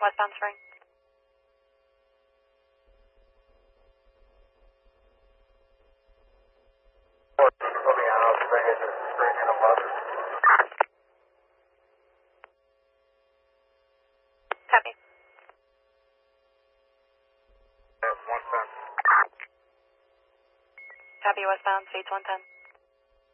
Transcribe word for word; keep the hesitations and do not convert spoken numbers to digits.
Westbound Spring. Copy. Copy westbound, States one ten.